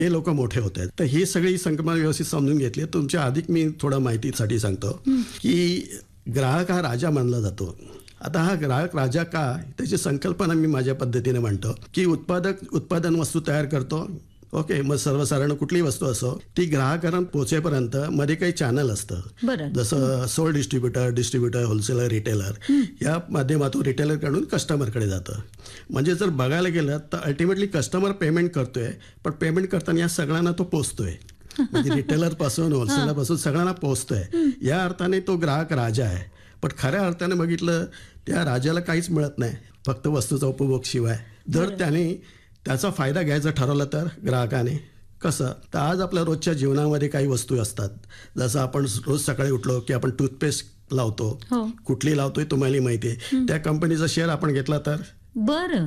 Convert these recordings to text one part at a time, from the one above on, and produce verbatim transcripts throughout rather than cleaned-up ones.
हे लोक मोठे होत आहेत. तर ही सगळी संकल्पना व्यवस्थित समजून घेतली. तुमच्या अधिक मी थोडा माहितीसाठी सांगतो की ग्राहक हा राजा मानला जातो. आता हा ग्राहक राजा का, त्याची संकल्पना मी माझ्या पद्धतीने म्हणतो की उत्पादक उत्पादन वस्तू तयार करतो. ओके, मग सर्वसाधारण कुठलीही वस्तू असो ती ग्राहकांना पोहोचेपर्यंत मध्ये काही चॅनल असतं, जसं soul distributor, distributor, wholesaler, retailer, या माध्यमातून रिटेलरकडून कस्टमरकडे जातं. म्हणजे जर बघायला गेलं तर अल्टिमेटली कस्टमर पेमेंट करतोय, पण पेमेंट करताना या सगळ्यांना तो पोहोचतोय. म्हणजे रिटेलर पासून होलसेलर पासून सगळ्यांना पोहोचतोय. या अर्थाने तो ग्राहक राजा आहे. पण खऱ्या अर्थाने बघितलं त्या राजाला काहीच मिळत नाही, फक्त वस्तूचा उपभोग शिवाय. जर त्याने त्याचा फायदा घ्यायचा ठरवलं तर ग्राहकाने कसं, तर आज आपल्या रोजच्या जीवनामध्ये काही वस्तू असतात, जसं आपण रोज सकाळी उठलो की आपण टूथपेस्ट लावतो. कुठली लावतोय तुम्हाला माहिती आहे. त्या कंपनीचा शेअर आपण घेतला तर बरं.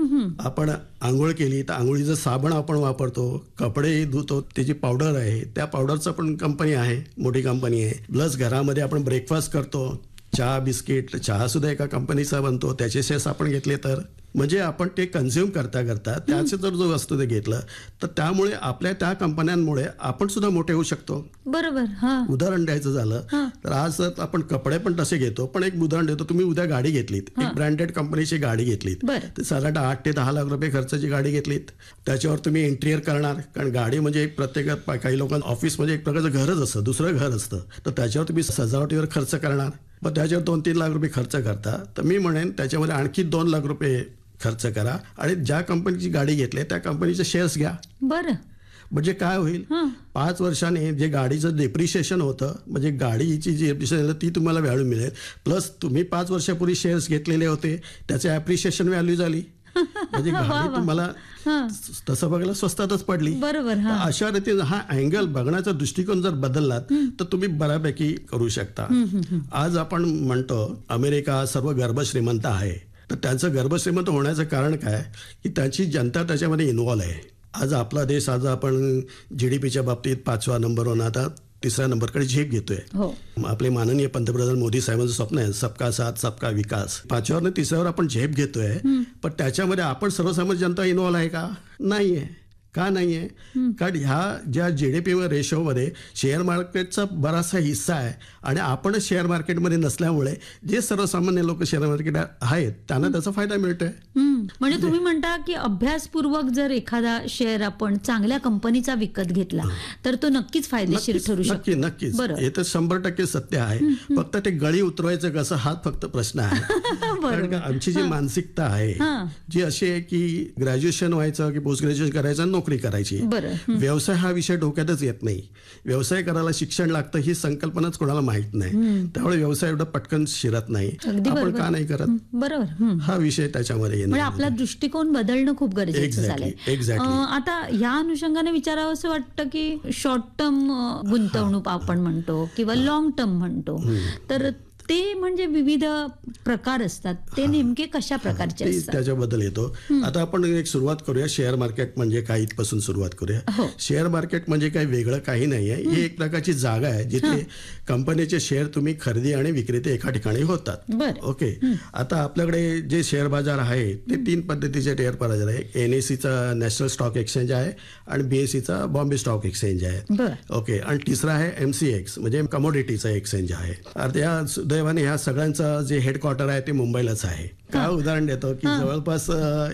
आपण आंघोळ केली तर आंघोळीचं साबण आपण वापरतो, कपडे धुतो, त्याची पावडर आहे, त्या पावडरचं पण कंपनी आहे, मोठी कंपनी आहे. प्लस घरामध्ये आपण ब्रेकफास्ट करतो, चहा बिस्किट, चहा सुद्धा एका कंपनीचा बनतो, त्याचे शेअर्स आपण घेतले तर. म्हणजे आपण ते कन्झ्युम करता करता त्याचे जर जो वस्तू ते घेतलं तर त्यामुळे आपल्या त्या कंपन्यांमुळे आपण सुद्धा मोठे होऊ शकतो. बरोबर. उदाहरण द्यायचं झालं तर आज जर आपण कपडे पण तसे घेतो, पण एक उदाहरण देतो. तुम्ही उद्या गाडी घेतलीत, एक ब्रँडेड कंपनीची गाडी घेतलीत, तर साधारण आठ ते दहा लाख रुपये खर्चाची गाडी घेतलीत. त्याच्यावर तुम्ही इंटिरियर करणार, कारण गाडी म्हणजे एक प्रत्येक काही लोकांना ऑफिस म्हणजे एक प्रकारचं घरच असतं, दुसरं घर असतं, तर त्याच्यावर तुम्ही सजावटीवर खर्च करणार. मग त्याच्यावर दोन तीन लाख रुपये खर्च करता, तर मी म्हणेन त्याच्यामध्ये आणखी दोन लाख रुपये खर्च करा आणि ज्या कंपनीची गाडी घेतली त्या कंपनीचे शेअर्स घ्या. बरं. म्हणजे काय होईल, पाच वर्षाने जे गाडीचं डेप्रिशिएशन होतं, म्हणजे गाडीची जी डेप्रिशिएशन ती तुम्हाला व्हॅल्यू मिळेल. प्लस तुम्ही पाच वर्षापूर्वी शेअर्स घेतलेले होते त्याचे ॲप्रिशिएशन व्हॅल्यू झाली. म्हणजे गाडी तुम्हाला तसं बघायला स्वस्तातच पडली. बरोबर. अशा रीतीने हा अँगल बघण्याचा दृष्टिकोन जर बदललात तर तुम्ही बऱ्यापैकी करू शकता. आज आपण म्हणतो अमेरिका सर्व गर्भश्रीमंत आहे, तर त्यांचं गर्भश्रीमंत होण्याचं कारण काय की त्यांची जनता त्याच्यामध्ये इन्व्हॉल्व आहे. आज आपला देश आज आपण जी डी पीच्या बाबतीत पाचव्या नंबरवर आता तिसऱ्या नंबरकडे झेप घेतोय. आपले माननीय पंतप्रधान मोदी साहेबांचं स्वप्न आहे सबका साथ सबका विकास. पाचव्यावर तिसऱ्यावर आपण झेप घेतोय, पण त्याच्यामध्ये आपण सर्वसामान्य जनता इन्व्हॉल्व आहे का? नाहीये. का नाहीये? कारण ह्या ज्या जीडीपी रेशोमध्ये शेअर मार्केटचा बराचसा हिस्सा आहे आणि आपण शेअर मार्केटमध्ये नसल्यामुळे जे सर्वसामान्य लोक शेअर मार्केट आहेत त्यांना त्याचा फायदा मिळतोय. म्हणजे तुम्ही म्हणता की अभ्यासपूर्वक जर एखादा शेअर आपण चांगल्या कंपनीचा विकत घेतला तर तो नक्कीच फायदेशीर ठरू शकतो. नक्की नक्कीच हे तर शंभर टक्के सत्य आहे. फक्त ते गळी उतरवायचं कसं हा फक्त प्रश्न आहे. कारण का आमची जी मानसिकता आहे जी अशी आहे की ग्रॅज्युएशन व्हायचं की पोस्ट ग्रॅज्युएशन करायचं, नोकरी करायची, व्यवसाय हा विषय डोक्यातच येत नाही. व्यवसाय करायला शिक्षण लागतं ही संकल्पनाच कोणाला माहित नाही, त्यामुळे व्यवसाय एवढा पटकन शिरत नाही. आपण का नाही करत, बरोबर, हा विषय त्याच्यामध्ये येणार. आपला दृष्टिकोन बदलणं खूप गरजेचं झालंय. आता या अनुषंगाने विचारावं असं वाटतं की शॉर्ट टर्म गुंतवणूक आपण म्हणतो किंवा लॉंग टर्म म्हणतो, तर ते म्हणजे विविध प्रकार असतात, ते नेमके कशा प्रकारचे असतात त्याच्याबद्दल येतो. आता आपण एक सुरुवात करूया, शेअर मार्केट म्हणजे काय इथपासून सुरुवात करूया. शेअर मार्केट म्हणजे काही वेगळं काही नाहीये, ही एक प्रकारची जागा आहे जिथे कंपनीचे शेअर तुम्ही खरेदी आणि विक्री ते एका ठिकाणी होतात. ओके. आता आपल्याकडे जे शेअर बाजार आहे ते तीन पद्धतीचे शेअर बाजार आहे. एनएससीचा नॅशनल स्टॉक एक्सचेंज आहे आणि बीएससीचा बॉम्बे स्टॉक एक्सचेंज आहे. ओके. आणि तिसरा आहे एमसीएक्स म्हणजे कमोडिटीचा एक्सचेंज आहे. आता या सुदैवाने ह्या सगळ्यांचं जे हेडक्वार्टर आहे ते मुंबईलाच आहे. काय उदाहरण देतो की जवळपास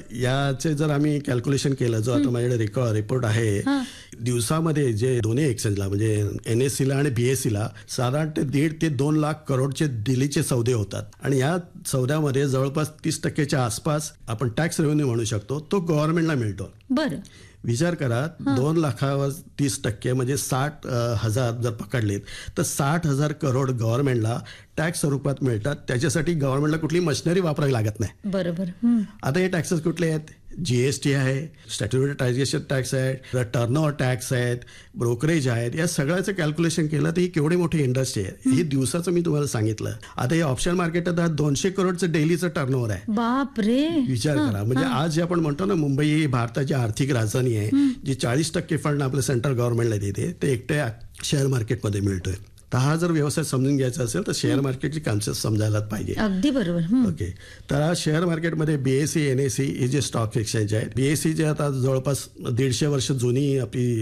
याचे जर आम्ही कॅल्क्युलेशन केलं, जो आता माझ्याकडे रिपोर्ट आहे, दिवसामध्ये जे दोन्ही एक्सचेंजला म्हणजे एनएससीला आणि बीएससीला साधारण ते दीड ते दोन लाख करोडचे दिल्लीचे सौदे होतात. आणि या सौद्यामध्ये जवळपास तीस टक्क्याच्या आसपास आपण टॅक्स रेव्हेन्यू म्हणू शकतो तो गव्हर्नमेंटला मिळतो. बरं. विचार करा, दोन लाखावर तीस टक्के म्हणजे साठ हजार जर पकडलेत तर साठ हजार करोड गव्हर्नमेंटला टॅक्स स्वरूपात मिळतात. त्याच्यासाठी गव्हर्नमेंटला कुठली मशिनरी वापरावी लागत नाही. बरोबर. आता हे टॅक्सेस कुठले आहेत? जीएसटी आहे, स्टॅट्युटरी ट्रान्झॅक्शन टॅक्स आहे, टर्नओव्हर टॅक्स आहेत, ब्रोकरेज आहेत. या सगळ्याचं कॅल्क्युलेशन केलं तर ही केवढी मोठी इंडस्ट्री आहे. ही दिवसाचं मी तुम्हाला सांगितलं. आता हे ऑप्शन मार्केटात दोनशे करोडचं डेलीचं टर्नओव्हर आहे. बाप रे. विचार करा. म्हणजे आज जे आपण म्हणतो ना मुंबई ही भारताची आर्थिक राजधानी आहे, जी चाळीस टक्के फंड आपल्या सेंट्रल गव्हर्नमेंटला देते, ते एकट्या शेअर मार्केटमध्ये मिळतोय. तर हा जर व्यवसाय समजून घ्यायचा असेल तर शेअर मार्केटची कन्सेप्ट समजायलाच पाहिजे. अगदी बरोबर. हं. ओके. तर शेअर मार्केटमध्ये बीएससी एनएससी हे जे स्टॉक एक्सचेंज आहेत, बीएससी जे आता जवळपास दीडशे वर्ष जुनी आपली